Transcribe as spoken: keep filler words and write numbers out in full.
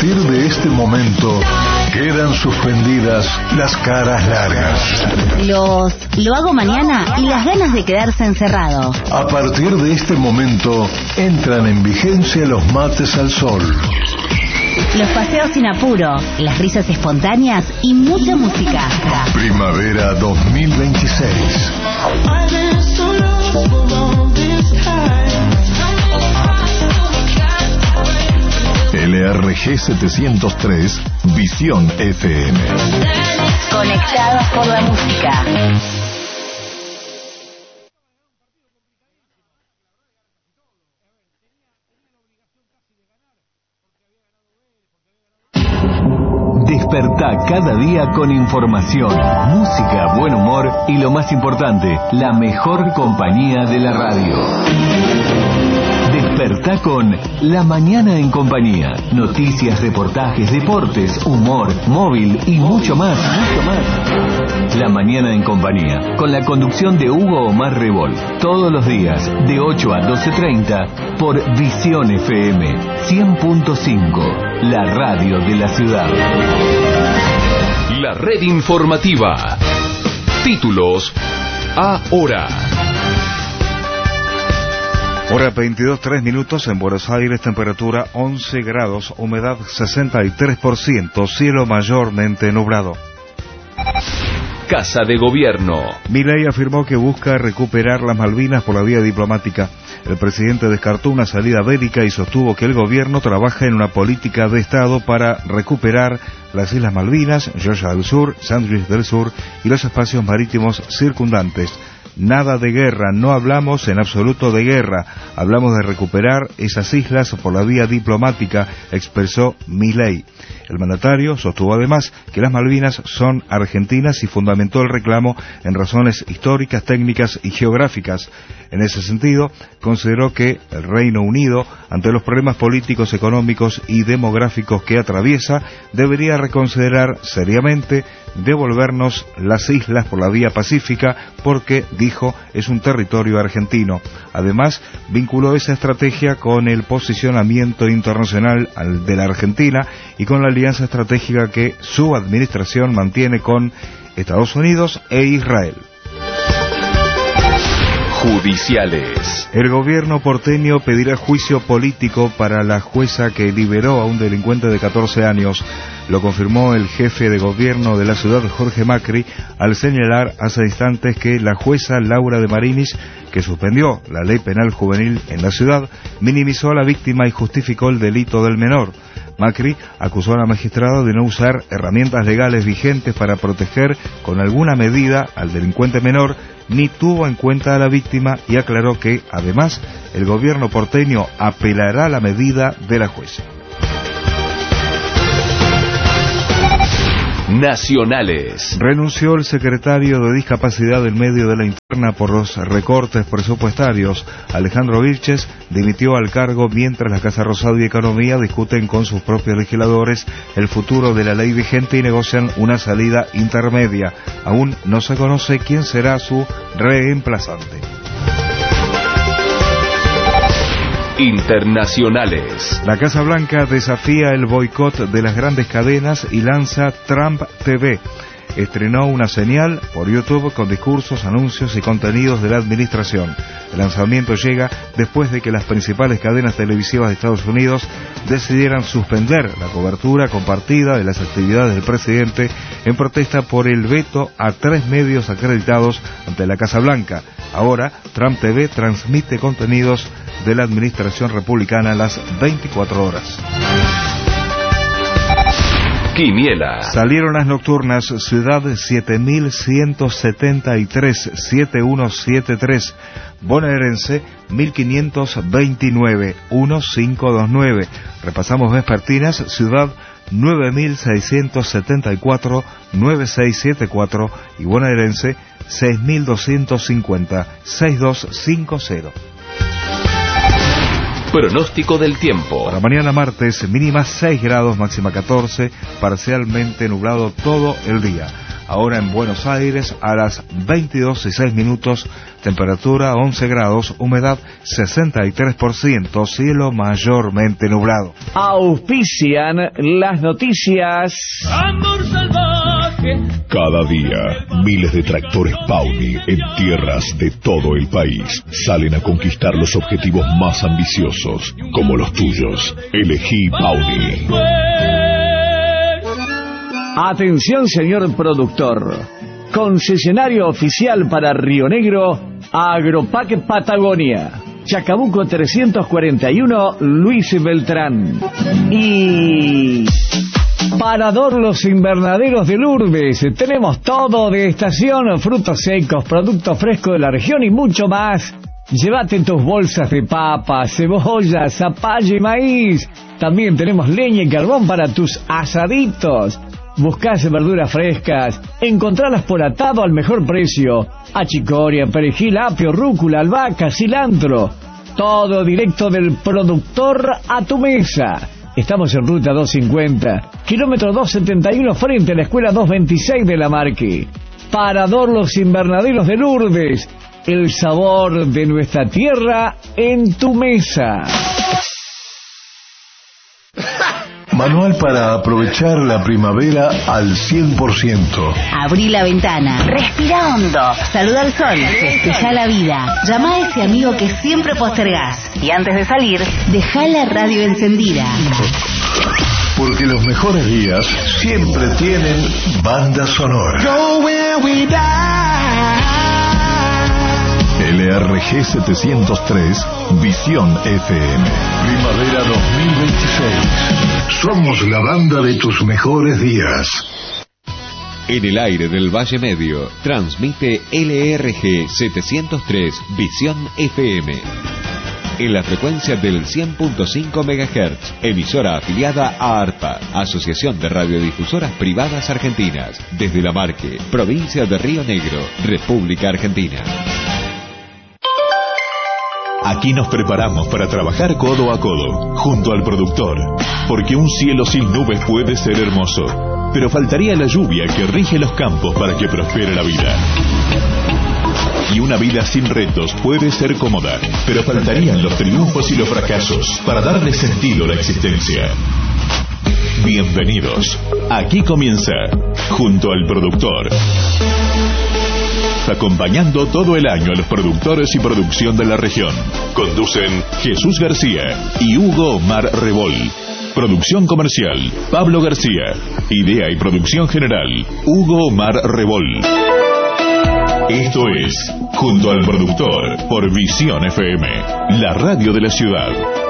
partir de este momento quedan suspendidas las caras largas. Los lo hago mañana y las ganas de quedarse encerrado. A partir de este momento entran en vigencia los mates al sol. Los paseos sin apuro, las risas espontáneas y mucha música. Primavera dos mil veintiséis. L R G setecientos tres, Visión F M. Conectados por la música. Despertá cada día con información, música, buen humor y lo más importante, la mejor compañía de la radio. Despertá con La Mañana en Compañía. Noticias, reportajes, deportes, humor, móvil y mucho más, mucho más. La Mañana en Compañía, con la conducción de Hugo Omar Rebol. Todos los días, de ocho a doce treinta, por Visión F M cien punto cinco, la radio de la ciudad. La red informativa. Títulos ahora. Hora veintidós, tres minutos en Buenos Aires, temperatura once grados, humedad sesenta y tres por ciento, cielo mayormente nublado. Casa de Gobierno. Milei afirmó que busca recuperar las Malvinas por la vía diplomática. El presidente descartó una salida bélica y sostuvo que el gobierno trabaja en una política de Estado para recuperar las Islas Malvinas, Georgia del Sur, Sandwich del Sur y los espacios marítimos circundantes. Nada de guerra, no hablamos en absoluto de guerra, hablamos de recuperar esas islas por la vía diplomática, expresó Milei. El mandatario sostuvo además que las Malvinas son argentinas y fundamentó el reclamo en razones históricas, técnicas y geográficas. En ese sentido, consideró que el Reino Unido, ante los problemas políticos, económicos y demográficos que atraviesa, debería reconsiderar seriamente devolvernos las islas por la vía pacífica porque, dijo, es un territorio argentino. Además, vinculó esa estrategia con el posicionamiento internacional de la Argentina y con la alianza estratégica que su administración mantiene con Estados Unidos e Israel. Judiciales. El gobierno porteño pedirá juicio político para la jueza que liberó a un delincuente de catorce años. Lo confirmó el jefe de gobierno de la ciudad, Jorge Macri, al señalar hace instantes que la jueza Laura de Marinis, que suspendió la ley penal juvenil en la ciudad, minimizó a la víctima y justificó el delito del menor. Macri acusó a la magistrada de no usar herramientas legales vigentes para proteger con alguna medida al delincuente menor, ni tuvo en cuenta a la víctima y aclaró que, además, el gobierno porteño apelará a la medida de la jueza. Nacionales. Renunció el secretario de Discapacidad en medio de la interna por los recortes presupuestarios. Alejandro Vilches dimitió al cargo mientras la Casa Rosado y Economía discuten con sus propios legisladores el futuro de la ley vigente y negocian una salida intermedia. Aún no se conoce quién será su reemplazante. Internacionales. La Casa Blanca desafía el boicot de las grandes cadenas y lanza Trump T V. Estrenó una señal por YouTube con discursos, anuncios y contenidos de la administración. El lanzamiento llega después de que las principales cadenas televisivas de Estados Unidos decidieran suspender la cobertura compartida de las actividades del presidente en protesta por el veto a tres medios acreditados ante la Casa Blanca. Ahora, Trump T V transmite contenidos de la administración republicana a las veinticuatro horas. Quiniela. Salieron las nocturnas. Ciudad siete mil ciento setenta y tres, siete uno siete tres. Bonaerense mil quinientos veintinueve, quince veintinueve. Repasamos vespertinas. Ciudad nueve mil seiscientos setenta y cuatro, nueve seis siete cuatro. Y bonaerense seis mil doscientos cincuenta, seis dos cinco cero. Pronóstico del tiempo. Para mañana martes, mínima seis grados, máxima catorce, parcialmente nublado todo el día. ahora en Buenos Aires a las veintidós y seis minutos, temperatura once grados, humedad sesenta y tres por ciento, cielo mayormente nublado. Auspician las noticias. Amor salvaje. Cada día, miles de tractores Pauni en tierras de todo el país salen a conquistar los objetivos más ambiciosos, como los tuyos. Elegí Pauni. Atención, señor productor. Concesionario oficial para Río Negro, Agropac Patagonia. Chacabuco trescientos cuarenta y uno, Luis Beltrán. Y Parador Los Invernaderos de Lourdes. Tenemos todo de estación, frutos secos, productos frescos de la región y mucho más. Llévate tus bolsas de papa, cebolla, zapallo y maíz. También tenemos leña y carbón para tus asaditos. Buscás verduras frescas, encontralas por atado al mejor precio. Achicoria, perejil, apio, rúcula, albahaca, cilantro. Todo directo del productor a tu mesa. Estamos en ruta doscientos cincuenta, kilómetro doscientos setenta y uno, frente a la escuela doscientos veintiséis de La Marque. Parador Los Invernaderos de Lourdes. El sabor de nuestra tierra en tu mesa. Manual para aprovechar la primavera al cien por ciento. Abrí la ventana, respira hondo, saluda al sol, festeja la vida, llama a ese amigo que siempre postergás y antes de salir, deja la radio encendida. Porque los mejores días siempre tienen banda sonora. L R G setecientos tres, Visión F M. Primavera dos mil veintiséis. Somos la banda de tus mejores días. En el aire del Valle Medio, transmite L R G setecientos tres, Visión F M. En la frecuencia del cien punto cinco megahertz, emisora afiliada a ARPA, Asociación de Radiodifusoras Privadas Argentinas, desde La Marque, provincia de Río Negro, República Argentina. Aquí nos preparamos para trabajar codo a codo, junto al productor, porque un cielo sin nubes puede ser hermoso, pero faltaría la lluvia que rige los campos para que prospere la vida. Y una vida sin retos puede ser cómoda, pero faltarían los triunfos y los fracasos para darle sentido a la existencia. Bienvenidos. Aquí comienza Junto al Productor. Acompañando todo el año a los productores y producción de la región. Conducen Jesús García y Hugo Omar Rebol. Producción comercial, Pablo García. Idea y producción general, Hugo Omar Rebol. Esto es Junto al Productor por Visión F M, la radio de la ciudad.